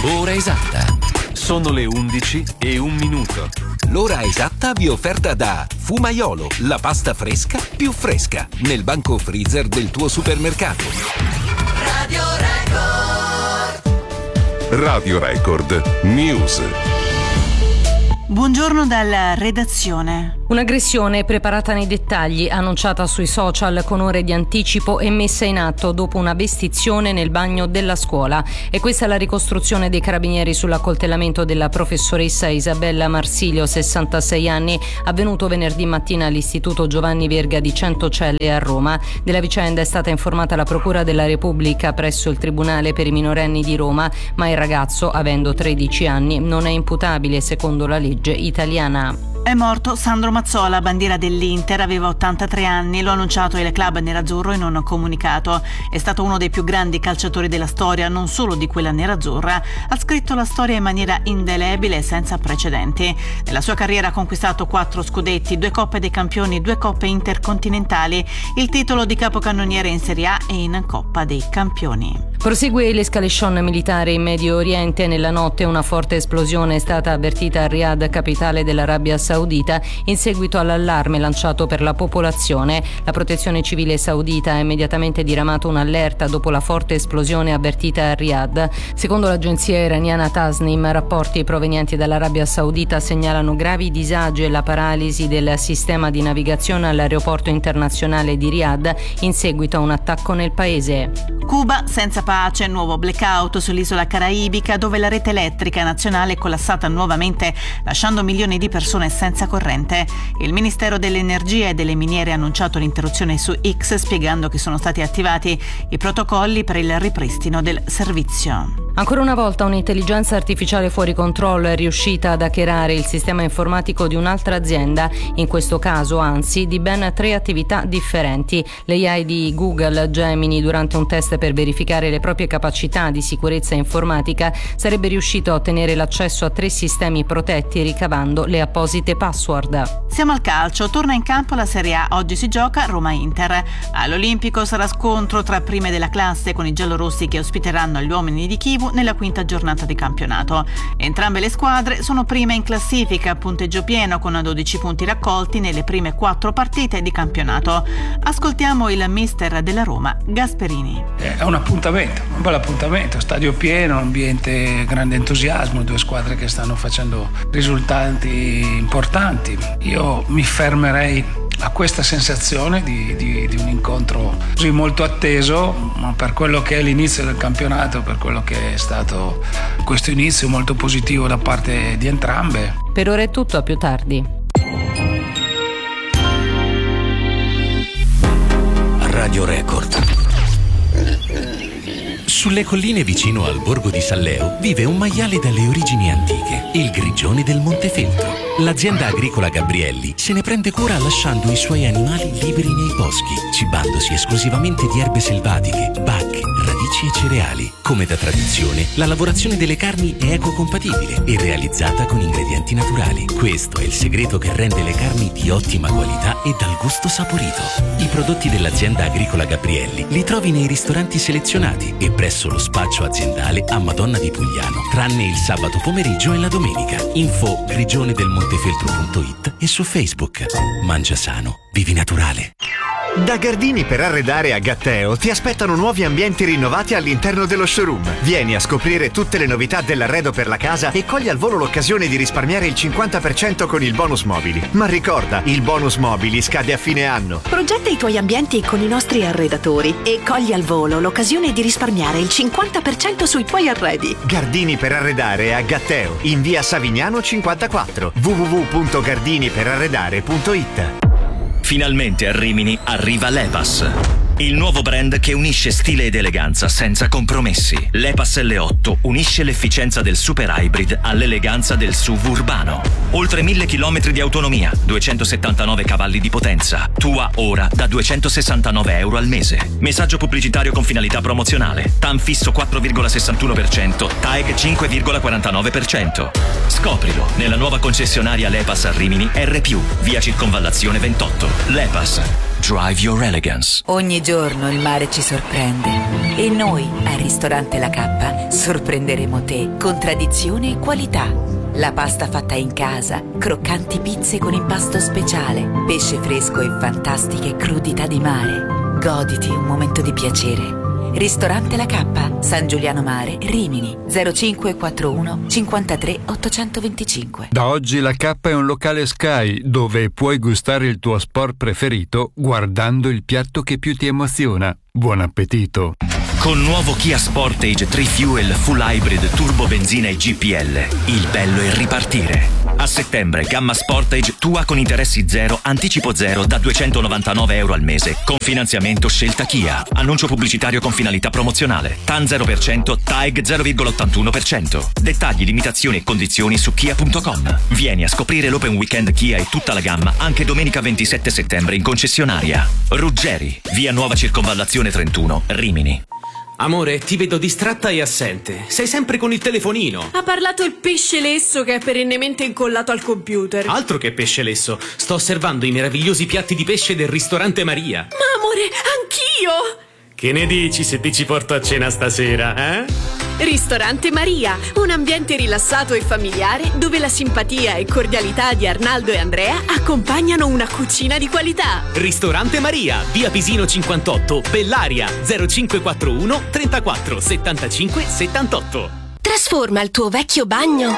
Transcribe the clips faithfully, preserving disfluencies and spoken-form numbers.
Ora esatta. Sono le undici e un minuto. L'ora esatta vi è offerta da Fumaiolo, la pasta fresca più fresca, nel banco freezer del tuo supermercato. Radio Record. Radio Record News. Buongiorno dalla redazione. Un'aggressione preparata nei dettagli, annunciata sui social con ore di anticipo e messa in atto dopo una vestizione nel bagno della scuola. E questa è la ricostruzione dei carabinieri sull'accoltellamento della professoressa Isabella Marsilio, sessantasei anni, avvenuto venerdì mattina all'Istituto Giovanni Verga di Centocelle a Roma. Della vicenda è stata informata la Procura della Repubblica presso il Tribunale per i minorenni di Roma, ma il ragazzo, avendo tredici anni, non è imputabile secondo la legge italiana. È morto Sandro Mazzola, bandiera dell'Inter, aveva ottantatré anni, lo ha annunciato il club nerazzurro in un comunicato. È stato uno dei più grandi calciatori della storia, non solo di quella nerazzurra, ha scritto la storia in maniera indelebile e senza precedenti. Nella sua carriera ha conquistato quattro scudetti, due Coppe dei Campioni, due Coppe intercontinentali, il titolo di capocannoniere in Serie A e in Coppa dei Campioni. Prosegue l'escalation militare in Medio Oriente. Nella notte una forte esplosione è stata avvertita a Riyadh, capitale dell'Arabia Saudita, in seguito all'allarme lanciato per la popolazione. La protezione civile saudita ha immediatamente diramato un'allerta dopo la forte esplosione avvertita a Riyadh. Secondo l'agenzia iraniana Tasnim, rapporti provenienti dall'Arabia Saudita segnalano gravi disagi e la paralisi del sistema di navigazione all'aeroporto internazionale di Riyadh in seguito a un attacco nel paese. Cuba senza pace, nuovo blackout sull'isola caraibica dove la rete elettrica nazionale è collassata nuovamente, lasciando milioni di persone senza corrente. Il Ministero dell'Energia e delle Miniere ha annunciato l'interruzione su X, spiegando che sono stati attivati i protocolli per il ripristino del servizio. Ancora una volta un'intelligenza artificiale fuori controllo è riuscita ad hackerare il sistema informatico di un'altra azienda, in questo caso anzi di ben tre attività differenti. L'A I di Google Gemini, durante un test per verificare le proprie capacità di sicurezza informatica, sarebbe riuscito a ottenere l'accesso a tre sistemi protetti ricavando le apposite password. Siamo al calcio, torna in campo la Serie A, oggi si gioca Roma-Inter. All'Olimpico sarà scontro tra prime della classe con i giallorossi che ospiteranno gli uomini di Chivu nella quinta giornata di campionato. Entrambe le squadre sono prime in classifica a punteggio pieno con dodici punti raccolti nelle prime quattro partite di campionato. Ascoltiamo il mister della Roma, Gasperini. È un appuntamento, un bel appuntamento, stadio pieno, ambiente, grande entusiasmo, due squadre che stanno facendo risultati importanti. Io mi fermerei a questa sensazione di, di, di un incontro così molto atteso, ma per quello che è l'inizio del campionato, per quello che è stato questo inizio molto positivo da parte di entrambe. Per ora è tutto, a più tardi. Radio Record. Sulle colline vicino al borgo di Salleo vive un maiale dalle origini antiche, il grigione del Montefeltro. L'azienda agricola Gabrielli se ne prende cura lasciando i suoi animali liberi nei boschi, cibandosi esclusivamente di erbe selvatiche, bacche, radici e cereali. Come da tradizione, la lavorazione delle carni è ecocompatibile e realizzata con ingredienti naturali. Questo è il segreto che rende le carni di ottima qualità e dal gusto saporito. I prodotti dell'azienda agricola Gabrielli li trovi nei ristoranti selezionati e presso lo spaccio aziendale a Madonna di Pugliano, tranne il sabato pomeriggio e la domenica. Info grigione del montefeltro punto it e su Facebook. Mangia sano, vivi naturale. Da Gardini per arredare a Gatteo ti aspettano nuovi ambienti rinnovati all'interno dello showroom. Vieni a scoprire tutte le novità dell'arredo per la casa e cogli al volo l'occasione di risparmiare il cinquanta per cento con il bonus mobili. Ma ricorda, il bonus mobili scade a fine anno. Progetta i tuoi ambienti con i nostri arredatori e cogli al volo l'occasione di risparmiare il cinquanta per cento sui tuoi arredi. Gardini per arredare a Gatteo, in via Savignano cinquantaquattro, w w w punto gardini per arredare punto it. Finalmente a Rimini arriva l'E-Pass, il nuovo brand che unisce stile ed eleganza senza compromessi. L'E-Pass L otto unisce l'efficienza del super hybrid all'eleganza del S U V urbano. Oltre mille chilometri di autonomia, duecentosettantanove cavalli di potenza. Tua ora da duecentosessantanove euro al mese. Messaggio pubblicitario con finalità promozionale. T A M fisso quattro virgola sessantuno per cento, T A E G cinque virgola quarantanove per cento. Scoprilo nella nuova concessionaria L'E-Pass a Rimini R più, via Circonvallazione ventotto. L'E-Pass. Drive Your Elegance. Ogni giorno il mare ci sorprende e noi al ristorante La Cappa sorprenderemo te con tradizione e qualità. La pasta fatta in casa, croccanti pizze con impasto speciale, pesce fresco e fantastiche crudità di mare. Goditi un momento di piacere. Ristorante La Cappa, San Giuliano Mare, Rimini, zero cinque quattortuno cinquantatré ottocentoventicinque. Da oggi La Cappa è un locale Sky dove puoi gustare il tuo sport preferito guardando il piatto che più ti emoziona. Buon appetito! Con nuovo Kia Sportage tre Fuel Full Hybrid Turbo Benzina e G P L, il bello è ripartire. A settembre, gamma Sportage tua con interessi zero, anticipo zero da duecentonovantanove euro al mese, con finanziamento scelta Kia. Annuncio pubblicitario con finalità promozionale. T A N zero per cento, T A E G zero virgola ottantuno per cento. Dettagli, limitazioni e condizioni su kia punto com. Vieni a scoprire l'Open Weekend Kia e tutta la gamma anche domenica ventisette settembre in concessionaria. Ruggeri, via Nuova Circonvallazione trentuno, Rimini. Amore, ti vedo distratta e assente. Sei sempre con il telefonino. Ha parlato il pesce lesso che è perennemente incollato al computer. Altro che pesce lesso. Sto osservando i meravigliosi piatti di pesce del ristorante Maria. Ma amore, anch'io! Che ne dici se ti ci porto a cena stasera, eh? Ristorante Maria, un ambiente rilassato e familiare dove la simpatia e cordialità di Arnaldo e Andrea accompagnano una cucina di qualità. Ristorante Maria, via Pisino cinquantotto, Bellaria, zero cinque quattortuno trentaquattro settantacinque settantotto. Trasforma il tuo vecchio bagno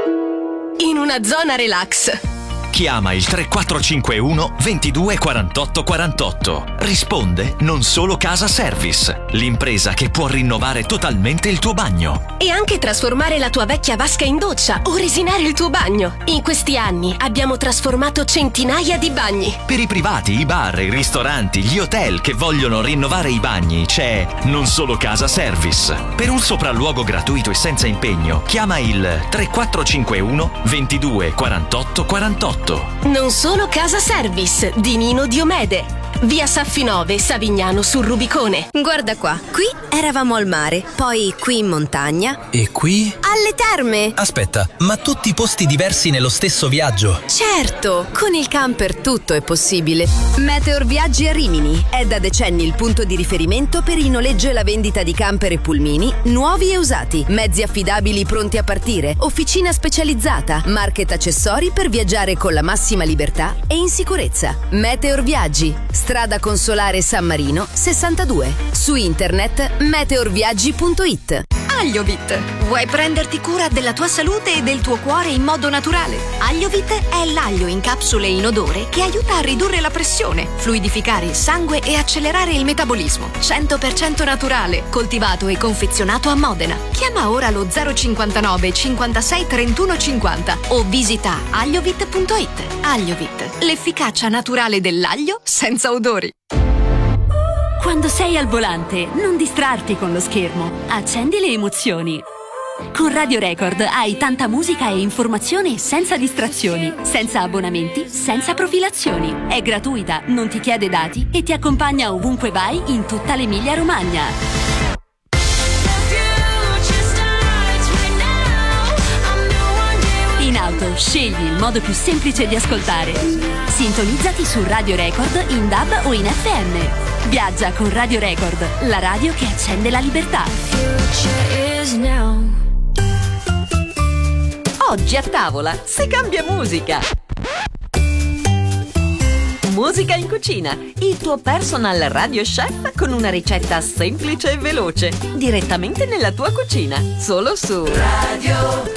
in una zona relax. Chiama il tre quattro cinque uno ventidue quarantotto quarantotto. Risponde Non Solo Casa Service, l'impresa che può rinnovare totalmente il tuo bagno. E anche trasformare la tua vecchia vasca in doccia o resinare il tuo bagno. In questi anni abbiamo trasformato centinaia di bagni. Per i privati, i bar, i ristoranti, gli hotel che vogliono rinnovare i bagni c'è Non Solo Casa Service. Per un sopralluogo gratuito e senza impegno, chiama il tre quattro cinque uno ventidue quarantotto quarantotto. Non Solo Casa Service di Nino Diomede. Via Saffinove, Savignano sul Rubicone. Guarda qua, qui eravamo al mare, poi qui in montagna. E qui? Alle terme. Aspetta, ma tutti posti diversi nello stesso viaggio? Certo, con il camper tutto è possibile. Meteor Viaggi a Rimini è da decenni il punto di riferimento per il noleggio e la vendita di camper e pulmini nuovi e usati, mezzi affidabili pronti a partire, officina specializzata, market accessori per viaggiare con la massima libertà e in sicurezza. Meteor Viaggi, strada Consolare San Marino sessantadue. Su internet meteorviaggi punto it. Agliovit. Vuoi prenderti cura della tua salute e del tuo cuore in modo naturale? Agliovit è l'aglio in capsule inodore che aiuta a ridurre la pressione, fluidificare il sangue e accelerare il metabolismo. cento per cento naturale, coltivato e confezionato a Modena. Chiama ora lo zero cinquantanove cinquantasei trentuno cinquanta o visita agliovit punto it. Agliovit, l'efficacia naturale dell'aglio senza odori. Quando sei al volante, non distrarti con lo schermo. Accendi le emozioni. Con Radio Record hai tanta musica e informazione senza distrazioni, senza abbonamenti, senza profilazioni. È gratuita, non ti chiede dati e ti accompagna ovunque vai in tutta l'Emilia Romagna. In auto, scegli il modo più semplice di ascoltare. Sintonizzati su Radio Record in D A B o in F M. Viaggia con Radio Record, la radio che accende la libertà. Oggi a tavola si cambia musica. Musica in cucina, il tuo personal radio chef con una ricetta semplice e veloce, direttamente nella tua cucina, solo su Radio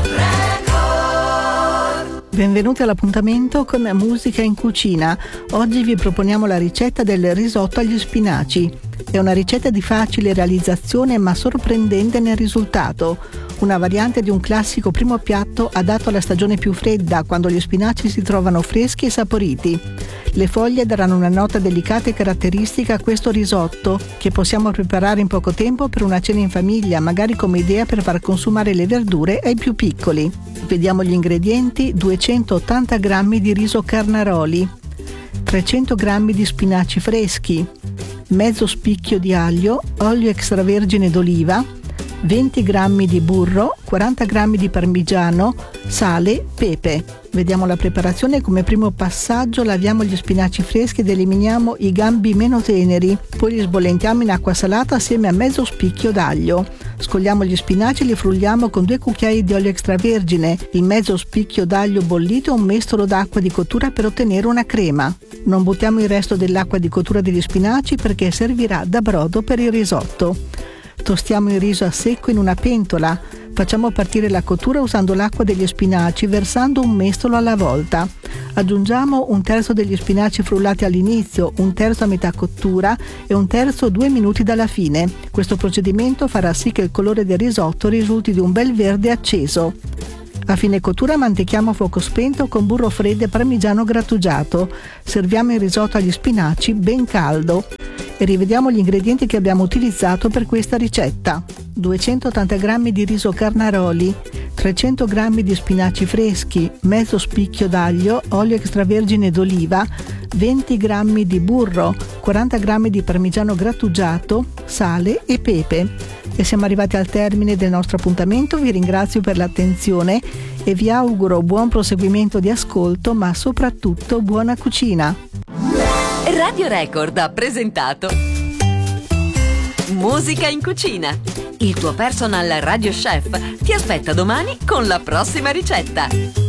Record. Benvenuti all'appuntamento con Musica in cucina. Oggi vi proponiamo la ricetta del risotto agli spinaci. È una ricetta di facile realizzazione ma sorprendente nel risultato. Una variante di un classico primo piatto adatto alla stagione più fredda, quando gli spinaci si trovano freschi e saporiti. Le foglie daranno una nota delicata e caratteristica a questo risotto, che possiamo preparare in poco tempo per una cena in famiglia, magari come idea per far consumare le verdure ai più piccoli. Vediamo gli ingredienti: duecentottanta grammi di riso Carnaroli, trecento grammi di spinaci freschi, mezzo spicchio di aglio, olio extravergine d'oliva, venti grammi di burro, quaranta grammi di parmigiano, sale, pepe. Vediamo la preparazione. Come primo passaggio laviamo gli spinaci freschi ed eliminiamo i gambi meno teneri, poi li sbollentiamo in acqua salata assieme a mezzo spicchio d'aglio. Scogliamo gli spinaci e li frulliamo con due cucchiai di olio extravergine, il mezzo spicchio d'aglio bollito e un mestolo d'acqua di cottura per ottenere una crema. Non buttiamo il resto dell'acqua di cottura degli spinaci perché servirà da brodo per il risotto. Tostiamo il riso a secco in una pentola. Facciamo partire la cottura usando l'acqua degli spinaci, versando un mestolo alla volta. Aggiungiamo un terzo degli spinaci frullati all'inizio, un terzo a metà cottura e un terzo due minuti dalla fine. Questo procedimento farà sì che il colore del risotto risulti di un bel verde acceso. A fine cottura mantechiamo a fuoco spento con burro freddo e parmigiano grattugiato. Serviamo il risotto agli spinaci ben caldo. E rivediamo gli ingredienti che abbiamo utilizzato per questa ricetta. duecentottanta grammi di riso Carnaroli, trecento grammi di spinaci freschi, mezzo spicchio d'aglio, olio extravergine d'oliva, venti grammi di burro, quaranta grammi di parmigiano grattugiato, sale e pepe. E siamo arrivati al termine del nostro appuntamento. Vi ringrazio per l'attenzione e vi auguro buon proseguimento di ascolto, ma soprattutto buona cucina. Radio Record ha presentato Musica in cucina. Il tuo personal radio chef ti aspetta domani con la prossima ricetta.